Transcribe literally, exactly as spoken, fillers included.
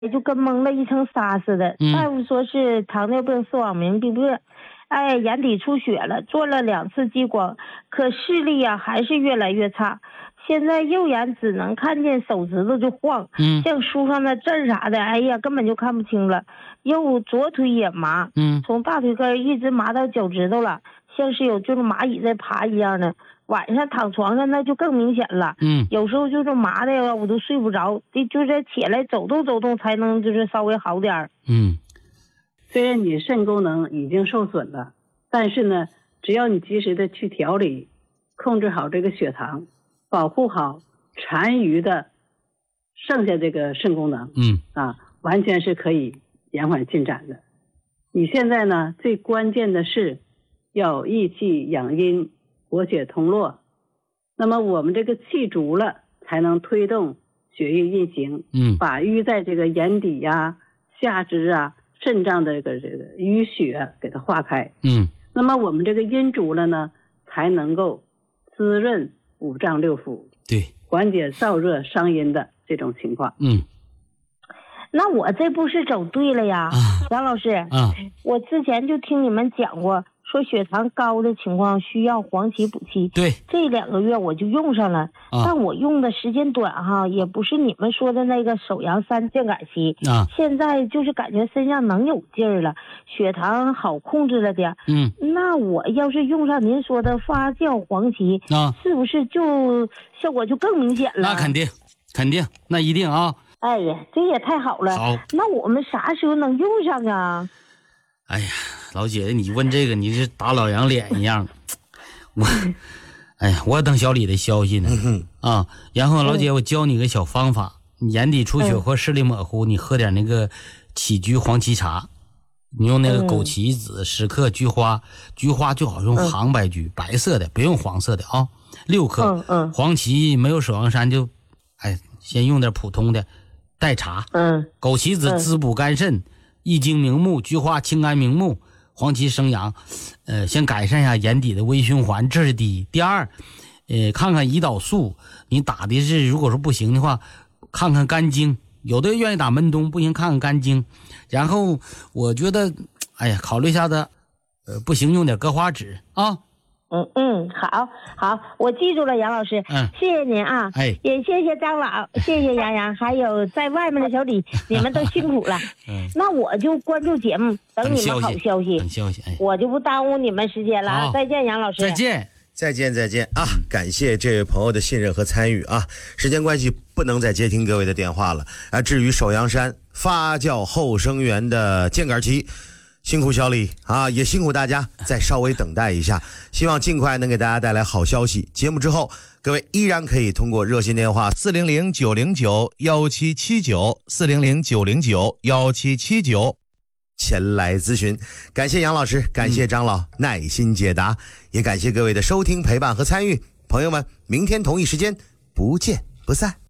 就跟蒙了一层纱似的。 嗯、 大夫说是糖尿病视网膜病变，哎，眼底出血了，做了两次激光，可视力啊还是越来越差。现在右眼只能看见手指头就晃， 嗯， 像书上的字啥的，哎呀，根本就看不清了。右左腿也麻， 嗯， 从大腿根一直麻到脚趾头了，像是有这种蚂蚁在爬一样的。晚上躺床上那就更明显了， 嗯， 有时候就是麻的呀，我都睡不着，就是起来走动走动才能就是稍微好点儿。 嗯， 虽然你肾功能已经受损了，但是呢，只要你及时的去调理，控制好这个血糖，保护好残余的剩下这个肾功能， 嗯啊，完全是可以延缓进展的。你现在呢，最关键的是要益气养阴，活血通络。那么我们这个气足了，才能推动血液运行， 嗯， 把淤在这个眼底啊、下肢啊、肾脏的这个这个淤血给它化开。 嗯， 那么我们这个阴足了呢，才能够滋润五脏六腑， 对， 缓解燥热伤阴的这种情况。 嗯， 那我这步是走对了呀， 啊、 杨老师。 啊， 我之前就听你们讲过，说血糖高的情况需要黄芪补气。 对， 这两个月我就用上了， 啊、 但我用的时间短哈，也不是你们说的那个首阳三健感期啊。 现在就是感觉身上能有劲儿了，血糖好控制了点。 嗯， 那我要是用上您说的发酵黄芪啊， 是不是就效果就更明显了？ 那肯定，肯定，那一定啊。 哎呀，这也太好了！ 好， 那我们啥时候能用上啊？ 哎呀，老姐姐，你问这个，你是打老杨脸一样。我，哎呀，我等小李的消息呢。 嗯、 啊，然后老姐，我教你个小方法，你眼底出血或视力模糊，嗯、你喝点那个杞菊黄芪茶，你用那个枸杞子十克，菊花，菊花最好用杭白菊，嗯、白色的，别用黄色的啊，六克。 嗯嗯。 黄芪没有首阳山就，哎，先用点普通的。代茶， 嗯， 枸杞子滋补肝肾，益精明目，菊花清肝明目，黄芪生阳，呃，先改善一下眼底的微循环，这是第一。第二，呃，看看胰岛素，你打的是如果说不行的话，看看肝经，有的愿意打门冬，不行看看肝经。然后我觉得，哎呀，考虑一下子，呃，不行用点葛花脂啊。 嗯嗯，好好，我记住了，杨老师， 嗯， 谢谢您啊， 哎， 也谢谢张老，谢谢杨洋，还有在外面的小李，你们都辛苦了。 嗯， 那我就关注节目，等你们好消息， 等消息，哎， 我就不耽误你们时间了。再见，杨老师， 再见， 再见，再见啊！感谢这位朋友的信任和参与啊！时间关系，不能再接听各位的电话了啊。至于首阳山发酵后生元的健肝期。辛苦小李啊，也辛苦大家，再稍微等待一下，希望尽快能给大家带来好消息。节目之后，各位依然可以通过热线电话四零零九零九幺七七九四零零九零九幺七七九前来咨询。感谢杨老师，感谢张老、嗯、耐心解答，也感谢各位的收听、陪伴和参与。朋友们，明天同一时间不见不散。